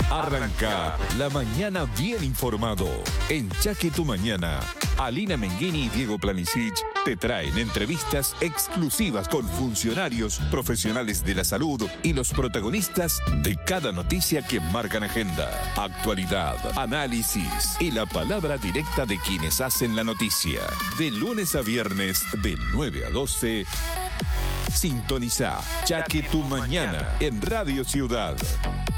Arranca la mañana bien informado. En Chaque Tu Mañana, Alina Menghini y Diego Planisic te traen entrevistas exclusivas con funcionarios, profesionales de la salud y los protagonistas de cada noticia que marcan agenda, actualidad, análisis y la palabra directa de quienes hacen la noticia. De lunes a viernes, de 9 a 12, sintoniza Chaque Tu Mañana en Radio Ciudad.